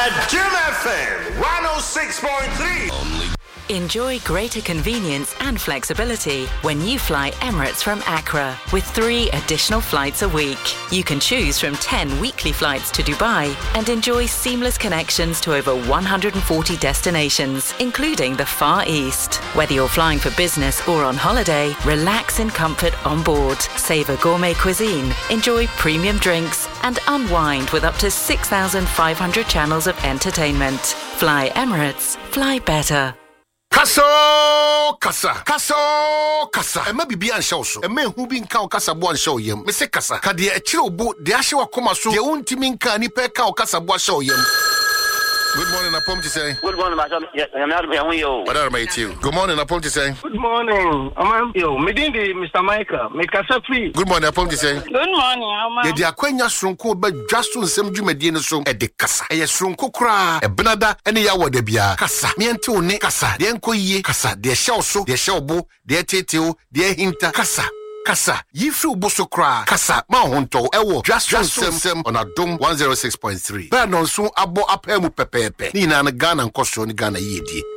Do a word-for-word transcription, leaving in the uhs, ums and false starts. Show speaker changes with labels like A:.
A: At Jim F M one oh six point three. Only.
B: Enjoy greater convenience and flexibility when you fly Emirates from Accra with three additional flights a week. You can choose from ten weekly flights to Dubai and enjoy seamless connections to over one hundred forty destinations, including the Far East. Whether you're flying for business or on holiday, relax in comfort on board, savor gourmet cuisine, enjoy premium drinks, and unwind with up to six thousand five hundred channels of entertainment. Fly Emirates. Fly better.
C: Kaso kasa kaso kasa e ma bibi an show so e ma hu bi nka o kasa bo an show yem me se kasa ka de e kire obo de ahye wakoma so de untimi nka ni pe ka o kasa bo show yem. Good morning, Apom to say.
D: Good morning, Master. I'm not going to
C: What are you too? Good morning, Apom to say.
E: Good morning, I'm yo. Medindi, Mister Michael. Make us free.
C: Good morning, Apom to say.
F: Good morning, I'm.
C: Ye di akwanya sonko ba dwaso nsem dwumadi no so e de kasa. E ye sonko kra e benada ene ya wode bia. Kasa. Me ente one kasa. De enko yie kasa. De hye so, de hye obo, de teteo, de hinta kasa. Kasa, yifu boso kra. Kasa, ma honto, ewo, just sem sem on Adom one oh six point three. Ba non so abo apemu pepepe. Ni na Ghana nkoso ni Ghana yedi.